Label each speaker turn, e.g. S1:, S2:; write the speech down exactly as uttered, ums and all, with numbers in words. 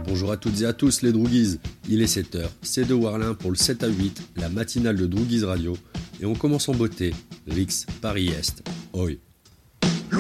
S1: Bonjour à toutes et à tous les Droogies, il est sept heures, c'est de Warlin pour le sept à huit, la matinale de Droogies Radio, et on commence en beauté, Rix Paris-Est, Oi.